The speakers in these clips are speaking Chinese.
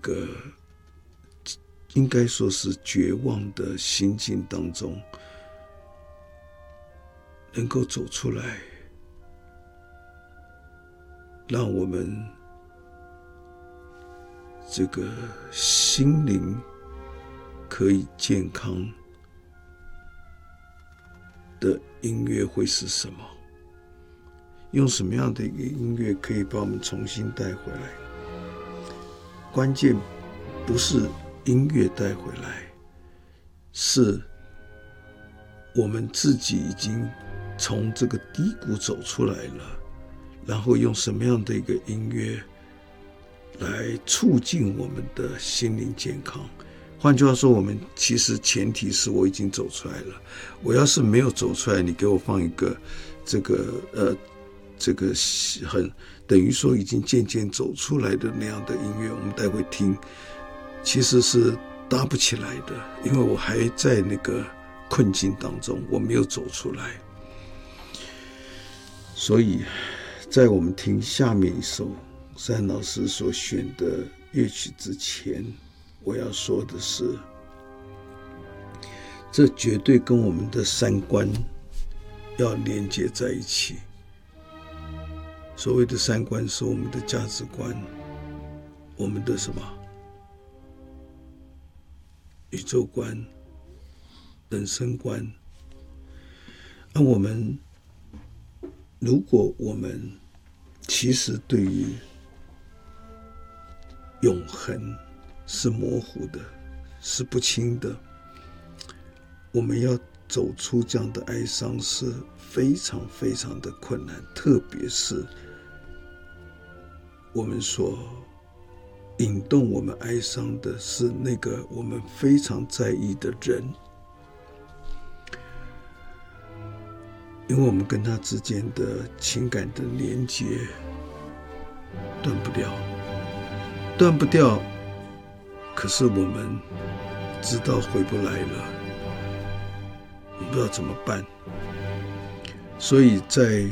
个应该说是绝望的心境当中，能够走出来，让我们这个心灵可以健康的音乐会是什么？用什么样的一个音乐可以把我们重新带回来？关键不是音乐带回来，是我们自己已经从这个低谷走出来了，然后用什么样的一个音乐来促进我们的心灵健康。换句话说，我们其实前提是我已经走出来了。我要是没有走出来，你给我放一个这个很等于说已经渐渐走出来的那样的音乐，我们待会听，其实是搭不起来的，因为我还在那个困境当中，我没有走出来。所以在我们听下面一首山老师所选的乐曲之前，我要说的是，这绝对跟我们的三观要连接在一起。所谓的三观是我们的价值观，我们的什么宇宙观、人生观。如果我们其实对于永恒是模糊的，是不清的，我们要走出这样的哀伤是非常非常的困难，特别是我们所引动我们哀伤的是那个我们非常在意的人，因为我们跟他之间的情感的连结断不掉，可是我们知道回不来了，我不知道怎么办。所以在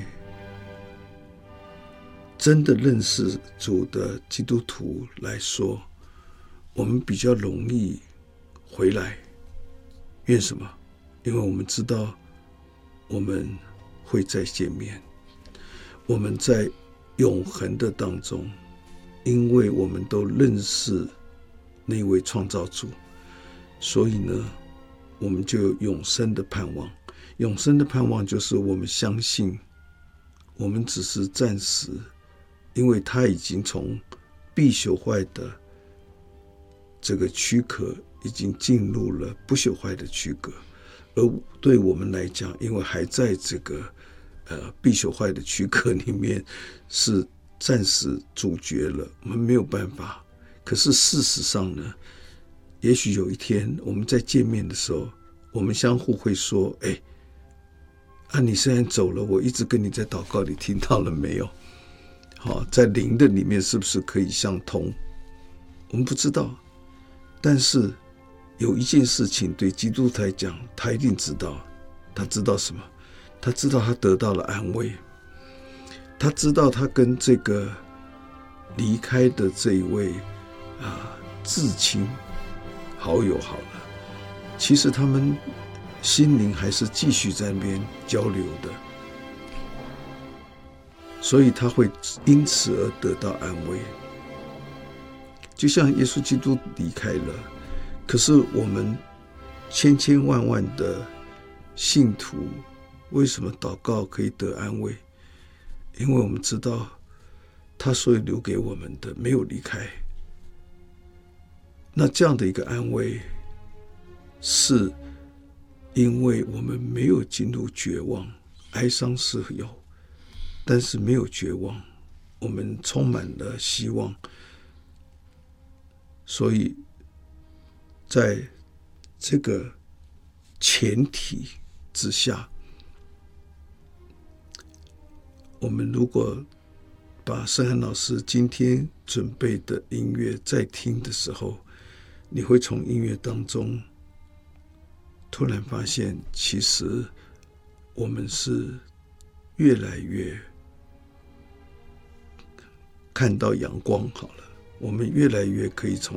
真的认识主的基督徒来说，我们比较容易回来。因为什么？因为我们知道我们会再见面，我们在永恒的当中，因为我们都认识那位创造主，所以呢，我们就有永生的盼望。永生的盼望就是我们相信，我们只是暂时，因为他已经从必朽坏的这个躯壳已经进入了不朽坏的躯壳，而对我们来讲，因为还在这个必朽坏的躯壳里面，是暂时阻绝了，我们没有办法。可是事实上呢，也许有一天我们在见面的时候，我们相互会说，你虽然走了，我一直跟你在祷告里听到了没有？好，在灵的里面是不是可以相通？我们不知道，但是有一件事情对基督徒来讲，他一定知道。他知道什么？他知道他得到了安慰，他知道他跟这个离开的这一位至亲好友好了，其实他们心灵还是继续在那边交流的，所以他会因此而得到安慰。就像耶稣基督离开了，可是我们千千万万的信徒为什么祷告可以得安慰？因为我们知道他所留给我们的没有离开。那这样的一个安慰，是因为我们没有进入绝望，哀伤是有，但是没有绝望，我们充满了希望。所以在这个前提之下，我们如果把圣涵老师今天准备的音乐在听的时候，你会从音乐当中突然发现，其实我们是越来越看到阳光好了，我们越来越可以从